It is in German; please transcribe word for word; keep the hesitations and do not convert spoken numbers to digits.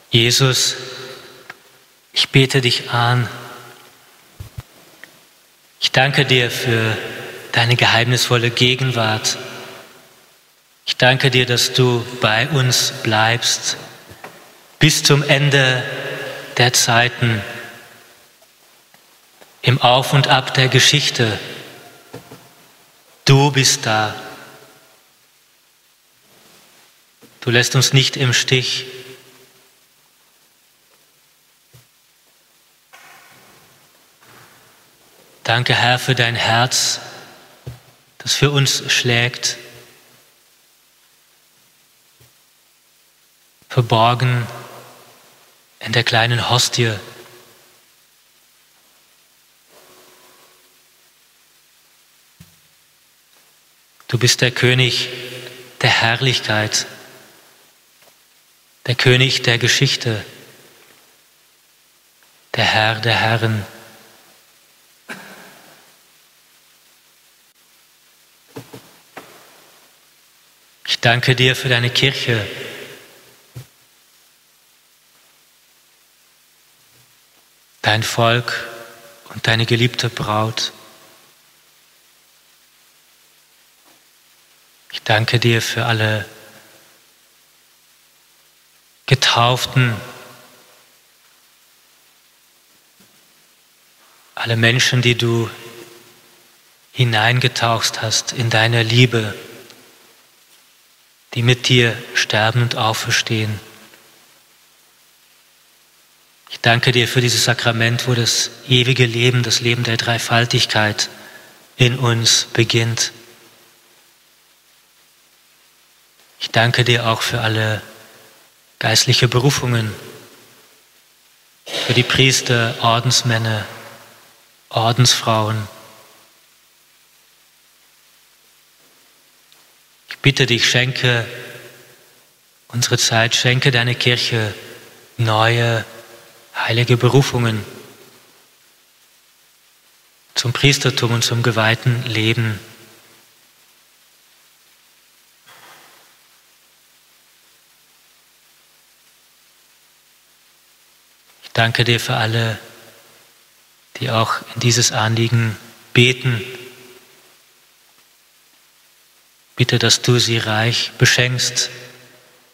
Jesus, ich bete dich an. Ich danke dir für deine geheimnisvolle Gegenwart. Ich danke dir, dass du bei uns bleibst bis zum Ende der Zeiten, im Auf und Ab der Geschichte. Du bist da. Du lässt uns nicht im Stich. Danke, Herr, für dein Herz, das für uns schlägt, verborgen in der kleinen Hostie. Du bist der König der Herrlichkeit, der König der Geschichte, der Herr der Herren. Ich danke dir für deine Kirche, dein Volk und deine geliebte Braut. Ich danke dir für alle Getauften, alle Menschen, die du hineingetaucht hast in deine Liebe, die mit dir sterben und auferstehen. Ich danke dir für dieses Sakrament, wo das ewige Leben, das Leben der Dreifaltigkeit in uns beginnt. Ich danke dir auch für alle geistliche Berufungen, für die Priester, Ordensmänner, Ordensfrauen. Ich bitte dich, schenke unsere Zeit, schenke deine Kirche neue, heilige Berufungen zum Priestertum und zum geweihten Leben. Ich danke dir für alle, die auch in dieses Anliegen beten. Bitte, dass du sie reich beschenkst